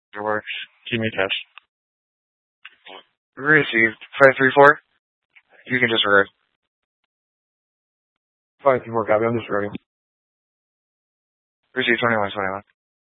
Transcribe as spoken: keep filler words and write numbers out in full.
It works. Keep me attached. Received. five three four. You can disregard. five three four, copy. I'm disregarding. Received twenty-one twenty-one.